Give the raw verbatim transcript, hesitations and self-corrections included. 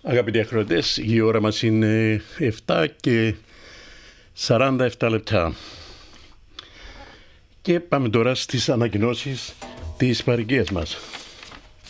Αγαπητοί ακροατές, η ώρα μας είναι επτά και σαράντα επτά λεπτά. Και πάμε τώρα στις ανακοινώσεις της παροικίας μας.